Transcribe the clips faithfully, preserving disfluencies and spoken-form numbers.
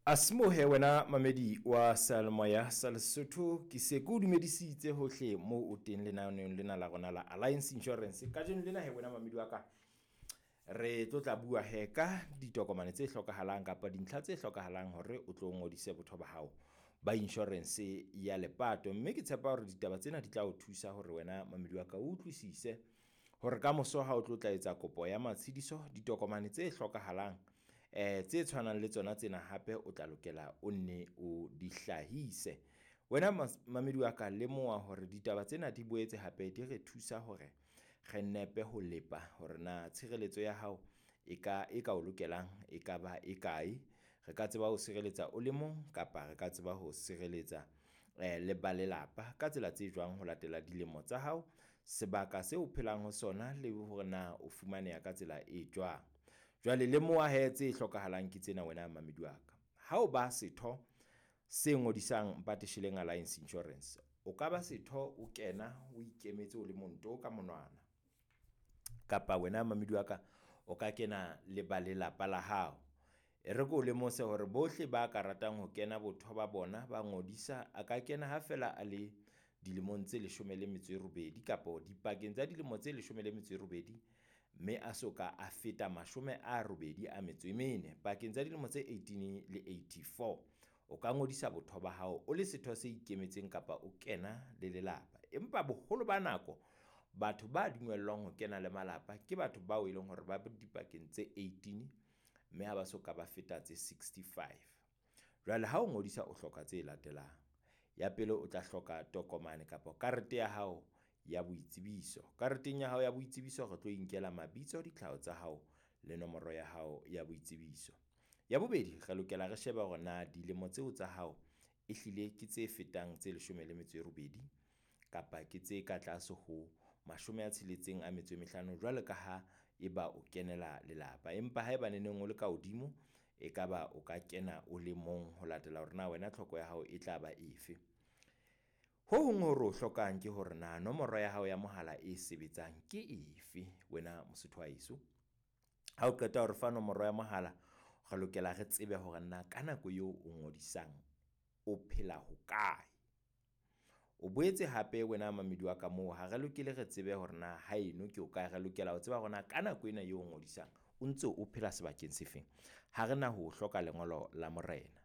Asmohe wena mamedi wa Salmoya sa Lesotho ke se ke o dumedisitse hohle mo o teng lenaneong lena la rona la Alliance Insurance. Ka jeno lena he wena mamedi wa ka re tlo tla bua he ka ditokomane tse hlokahalang kapa dintlha tse hlokahalang hore o tlo ngodise botho ba hao ba insurance ya lepato, mme ke tshepa hore ditaba tsena di tla o thusa hore wena mamedi wa ka o utlwisise hore ka moso ha o tlo tla etsa kopo ya matshidiso ditokomane tse hlokahalang eh tse tshwanang le tsona tsena hape o tla lokela o nne o di hlahise. Wena mamedi wa ka lemoa hore ditaba tsena di boetse hape di re thusa hore re nepe ho lepa hore na tshireletso ya hao e ka e ka o lokelang e ka ba e kae, re ka tseba ho sireletsa o le mong kapa re ka tseba ho sireletsa eh le ba lelapa ka tsela tse jwang ho latela dilemo tsa hao, sebaka se o phelang ho sona le hore na o fumaneha ka tsela e jwang. Jwale le moa he tse hlokahalang ke tsena wena mamedi wa ka. Ha o ba setho se ngodisang Mpateshileng Alliance Insurance, o ka ba setho o kena o ikemetse o le monto ka monwana, kapa wena mamedi wa ka o ka kena le ba lelapa la hao. E re ko le mose hore bohle ba ka ratang ho kena botho ba bona ba ngodisa a ka kena ha fela a le dilemong tse leshome le metso e robedi kapa dipakeng tsa dilemo tse leshome le metso e robedi mme a soka a feta mashome a robedi a metso e mene pakeng tsa dilemo tse eighteen le eighty-four. O ka ngodisa botho ba hao o le setho se ikemetseng kapa o kena le lelapa, empa boholo ba nako batho ba dumellwang ho kena le malapa ke batho bao e leng hore ba dipakeng tse eighteen mme ha ba soka ba feta tse sixty-five. Jwale ha o ngodisa o hloka tse latelang. Ya pele o tla hloka tokomane kapa karete ya hao ya boitsebiso. Kareteng ya hao ya boitsebiso re tlo inkela mabitso, ditlhao tsa hao le nomoro ya hao ya boitsebiso. Ya bobedi re lokela re sheba hore na dilemo tseo tsa hao e hlile ke tse fetang tse leshome le metso e robedi kapa ke tse ka tlase ho mashome a tsheletseng a metso e mehlano jwale ka ha eba o kenela lelapa, empa haeba neneng o le ka hodimo e ka ba o ka kena o le mong ho latela hore na wena tlhoko ya hao e tla ba efe. Ho hong hore o hlokang ke hore na nomoro ya hao ya mohala e sebetsang ke efe wena mosotho wa heso. Ha o qeta hore fa nomoro ya mohala re lokela re tsebe hore na ka nako eo o ngodisang o phela hokae. O boetse hape wena mamedi wa ka moo ha re lokele re tsebe hore na ha eno ke o ka re lokela ho tseba hore na ka nako ena eo o ngodisang o ntse o phela sebakeng se feng, ha re na ho hloka lengolo la morena.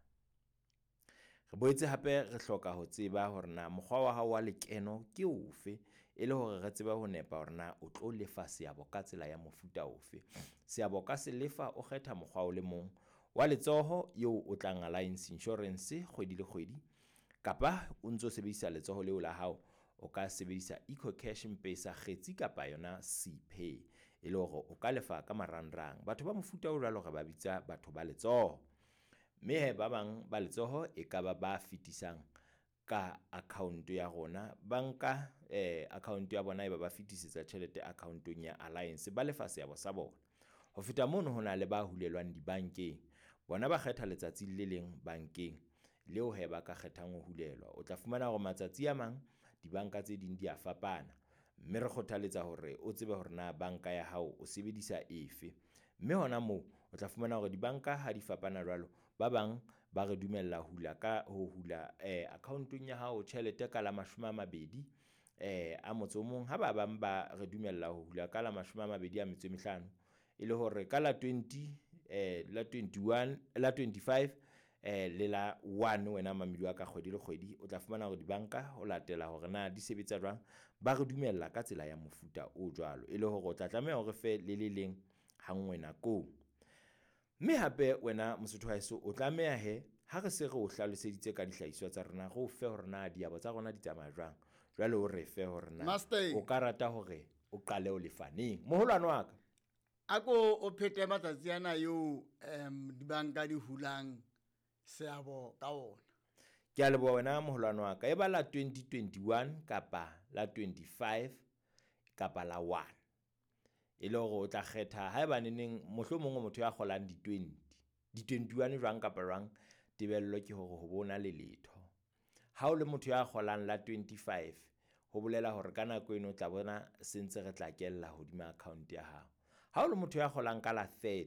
Re boetse hape re hloka ho tseba hore na mokgwa wa hao wa lekeno ke ofe e le hore re tsebe ho nepa hore na o tlo lefa seabo ka tsela ya mofuta ofe. Seabo ka se lefa o kgetha mokgwa o le mong wa letsoho eo o tlang Alliance Insurance kgwedi le kgwedi, kapa o ntso sebedisa letsoho leo la hao o ka sebedisa EcoCash, M-Pesa, Kgetsi kapa yona C-Pay e le hore o ka lefa ka marangrang. Batho ba mofuta o jwalo re ba bitsa batho ba letsoho. Mme he ba bang ba letsoho e ka ba ba fitisang ka account ya rona banka eh account ya bona e ba ba fitisetsa tjhelete accountong ya Alliance ba lefa seabo sa bona. Ho feta mono hona le ba hulelwang dibankeng, bona ba kgetha letsatsi le leng bankeng leo he ba ka kgethang ho hulelwa. O tla fumana hore matsatsi a mang dibanka tse ding di a fapana, mme re kgothaletsa hore o tsebe hore na banka ya hao o sebedisa efe. Mme hona moo o tla fumana hore dibanka ha di fapana jwalo, ba bang ba re dumella hula ka ho hula eh accountong ya hao tjhelete ka la mashome a mabedi eh a motso mong, ha ba bang ba re dumella ho hula ka la mashome a mabedi a metso e mehlano e le hore ka la twenty eh la twenty-one la twenty-five eh le la one wena mamedi wa ka kgwedi le kgwedi. O tla fumana hore dibanka ho latela hore na di sebetsa jwang ba re dumella ka tsela ya mofuta o jwalo e le hore o tla tlameha hore fe le le leng ha ngwe nakong. Mme hape wena mosotho wa heso o tlameha he ha re se re o hlaloseditse ka dihlahiswa tsa rona re o fe hore na diabo tsa rona di tsamaya jwang, jwale o re fe hore na o ka rata hore o qale o lefaneng moholwane wa ka. Ako o phete matsatsi ana yo em dibanka di hulang seabo ka ona. Ke a leboha wena moholwane wa ka. E ba la twenty twenty-one kapa la twenty-five kapa la one e le hore o tla kgetha haeba neneng mohlomong motho ya kgolang di twenty di twenty-one jwang kapa jwang, tebello ke hore ho bona le letho. Ha o le motho ya kgolang la twenty-five ho bolela hore ka nako eno o tla bona sentse re tla kella hodima account ya hao. Ha o le motho ya kgolang ka la thirty